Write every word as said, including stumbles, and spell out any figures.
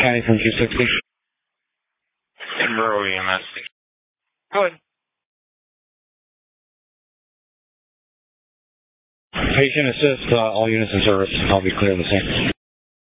County from two sixty. Borough E M S. Go ahead. Patient assist, uh, all units in service. I'll be clear of the scene.